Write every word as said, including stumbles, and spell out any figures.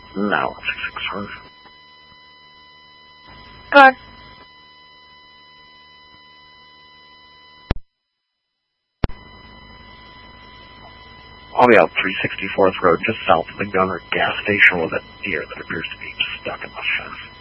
No, six six five. Good. I'll be out three sixty-fourth Road, just south of the Gunner gas station with a deer that appears to be stuck in the fence.